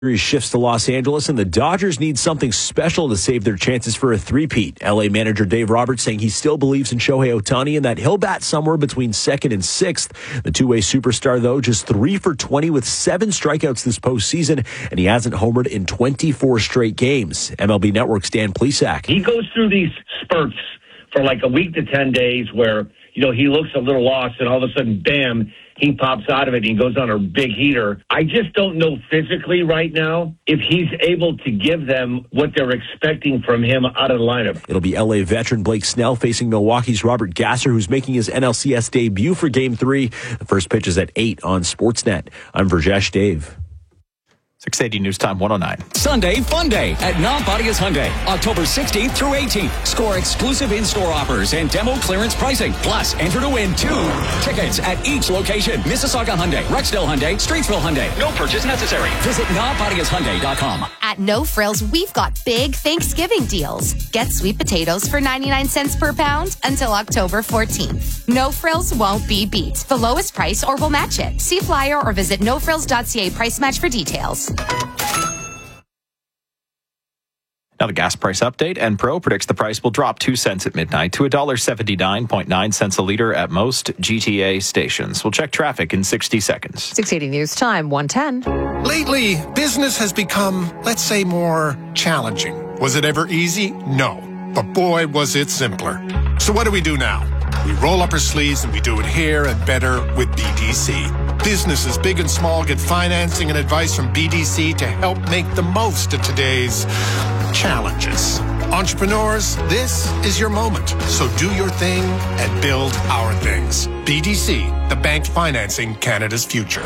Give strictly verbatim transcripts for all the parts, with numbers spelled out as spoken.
Series shifts to Los Angeles, and the Dodgers need something special to save their chances for a three-peat. L A manager Dave Roberts saying he still believes in Shohei Ohtani and that he'll bat somewhere between second and sixth. The two-way superstar, though, just three for twenty with seven strikeouts this postseason, and he hasn't homered in twenty-four straight games. M L B Network's Dan Plesac. He goes through these spurts for like a week to ten days where, you know, he looks a little lost, and all of a sudden, bam, he pops out of it and he goes on a big heater. I just don't know physically right now if he's able to give them what they're expecting from him out of the lineup. It'll be L A veteran Blake Snell facing Milwaukee's Robert Gasser, who's making his N L C S debut for Game three. The first pitch is at eight on Sportsnet. I'm Virjesh Dave. six eighty News Time one oh nine. Sunday Fun Day at Non-Bodias Hyundai, October sixteenth through eighteenth. Score exclusive in-store offers and demo clearance pricing. Plus, enter to win two tickets at each location. Mississauga Hyundai, Rexdale Hyundai, Streetsville Hyundai. No purchase necessary. Visit non bodias hyundai dot com. At No Frills, we've got big Thanksgiving deals. Get sweet potatoes for ninety-nine cents per pound until October fourteenth. No Frills won't be beat. The lowest price or we'll match it. See flyer or visit no frills dot c a price match for details. Now the gas price update. Enpro predicts the price will drop two cents at midnight to one dollar seventy-nine point nine cents a liter at most G T A stations. We'll check traffic in sixty seconds. six eighty News Time, one ten. Lately, business has become, let's say, more challenging. Was it ever easy? No. But boy, was it simpler. So what do we do now? We roll up our sleeves and we do it here and better with B D C. Businesses big and small get financing and advice from B D C to help make the most of today's challenges. Entrepreneurs, this is your moment. So do your thing and build our things. B D C, the bank financing Canada's future.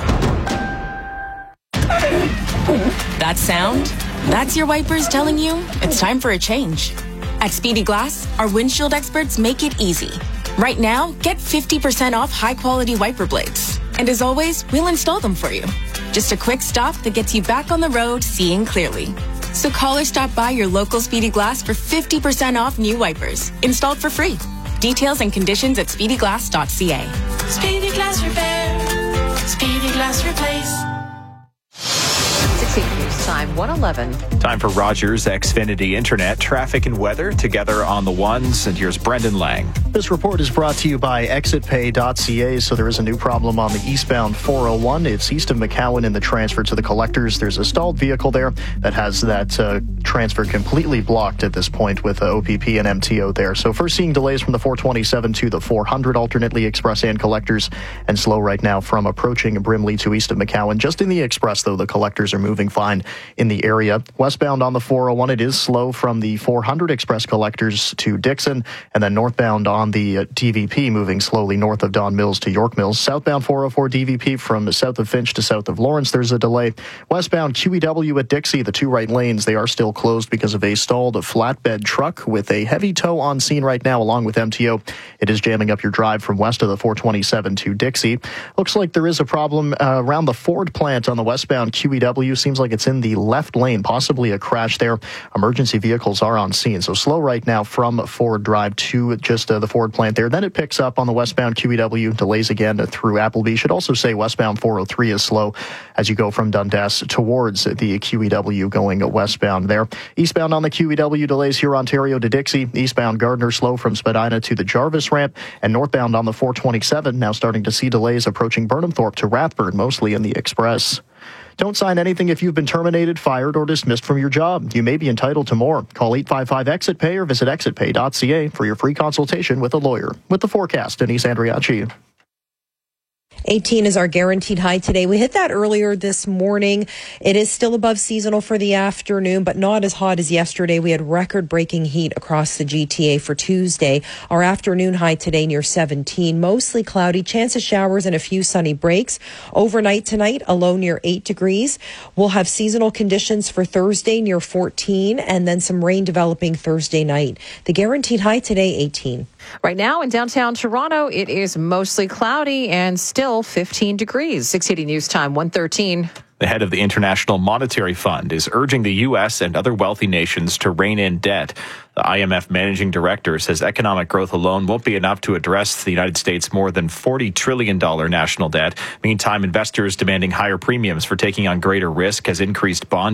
That sound? That's your wipers telling you it's time for a change. At Speedy Glass, our windshield experts make it easy. Right now, get fifty percent off high-quality wiper blades. And as always, we'll install them for you. Just a quick stop that gets you back on the road seeing clearly. So call or stop by your local Speedy Glass for fifty percent off new wipers, installed for free. Details and conditions at speedy glass dot c a. Speedy Glass Repair. Speedy Glass Replace. six eighty News Time, one eleven. Time for Rogers Xfinity Internet. Traffic and weather together on the ones. And here's Brendan Lang. This report is brought to you by exit pay dot c a. So there is a new problem on the eastbound four oh one. It's east of McCowan in the transfer to the collectors. There's a stalled vehicle there that has that uh, transfer completely blocked at this point with uh, O P P and M T O there. So first seeing delays from the four twenty-seven to the four hundred, alternately express and collectors, and slow right now from approaching Brimley to east of McCowan. Just in the express, though, the collectors are moving fine in the area. Westbound on the four oh one, it is slow from the four hundred express collectors to Dixon, and then northbound on the uh, D V P moving slowly north of Don Mills to York Mills. Southbound four oh four D V P from south of Finch to south of Lawrence, there's a delay. Westbound Q E W at Dixie, the two right lanes, they are still closed because of a stalled flatbed truck with a heavy tow on scene right now along with M T O. It is jamming up your drive from west of the four twenty-seven to Dixie. Looks like there is a problem uh, around the Ford plant on the westbound Q E W. Seems like it's in the left lane, possibly a crash there. Emergency vehicles are on scene. So slow right now from Ford Drive to just uh, the Ford plant there. Then it picks up on the westbound Q E W, delays again through Appleby. Should also say westbound four oh three is slow as you go from Dundas towards the Q E W going westbound there. Eastbound on the Q E W, delays here Ontario to Dixie. Eastbound Gardner slow from Spadina to the Jarvis ramp. And northbound on the four twenty-seven, now starting to see delays approaching Burnhamthorpe to Rathburn, mostly in the express. Don't sign anything if you've been terminated, fired, or dismissed from your job. You may be entitled to more. Call eight five five exit pay or visit exit pay dot c a for your free consultation with a lawyer. With the forecast, Denise Andriacci. eighteen is our guaranteed high today. We hit that earlier this morning. It is still above seasonal for the afternoon, but not as hot as yesterday. We had record-breaking heat across the G T A for Tuesday. Our afternoon high today near seventeen. Mostly cloudy, chance of showers and a few sunny breaks. Overnight tonight, a low near eight degrees. We'll have seasonal conditions for Thursday near fourteen, and then some rain developing Thursday night. The guaranteed high today, eighteen. Right now in downtown Toronto, it is mostly cloudy and still fifteen degrees. six eighty News Time, one thirteen. The head of the International Monetary Fund is urging the U S and other wealthy nations to rein in debt. The I M F managing director says economic growth alone won't be enough to address the United States' more than forty trillion dollars national debt. Meantime, investors demanding higher premiums for taking on greater risk has increased bond